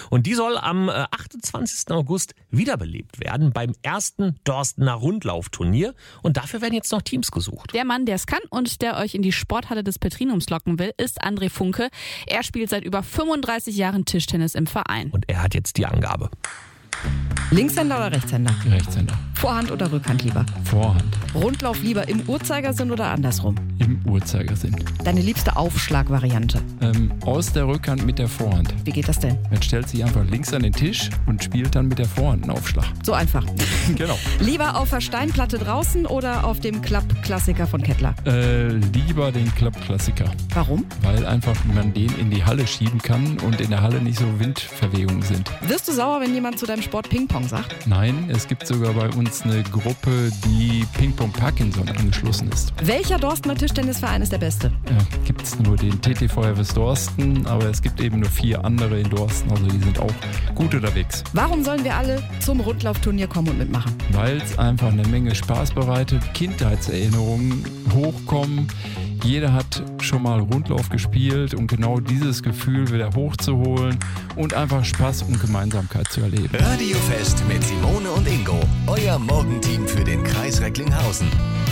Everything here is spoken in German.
Und die soll am 28. August wiederbelebt werden beim ersten Dorstener Rundlaufturnier. Und dafür werden jetzt noch Teams gesucht. Der Mann, der es kann und der euch in die Sporthalle des Petrinums locken will, ist André Funke. Er spielt seit über 35 Jahren Tischtennis im Verein. Und er hat jetzt die Angabe. Linkshänder oder Rechtshänder? Rechtshänder. Vorhand oder Rückhand lieber? Vorhand. Rundlauf lieber im Uhrzeigersinn oder andersrum? Im Uhrzeigersinn. Deine liebste Aufschlagvariante? Aus der Rückhand mit der Vorhand. Wie geht das denn? Man stellt sich einfach links an den Tisch und spielt dann mit der Vorhand einen Aufschlag. So einfach. Genau. Lieber auf der Steinplatte draußen oder auf dem Klapp-Klassiker von Kettler? Lieber den Klapp-Klassiker. Warum? Weil einfach man den in die Halle schieben kann und in der Halle nicht so Windverwehungen sind. Wirst du sauer, wenn jemand zu deinem Sport Ping-Pong sagt? Nein, es gibt sogar bei uns eine Gruppe, die Ping-Pong Parkinson angeschlossen ist. Welcher Dorstener Tischtennisverein ist der beste? Gibt es nur den TTV Herbes Dorsten, aber es gibt eben nur 4 andere in Dorsten, also die sind auch gut unterwegs. Warum sollen wir alle zum Rundlaufturnier kommen und mitmachen? Weil es einfach eine Menge Spaß bereitet, Kindheitserinnerungen hochkommen. Jeder hat schon mal Rundlauf gespielt und genau dieses Gefühl wieder hochzuholen und einfach Spaß und Gemeinsamkeit zu erleben. Radiofest mit Simone und Ingo, euer Morgenteam für den Kreis Recklinghausen.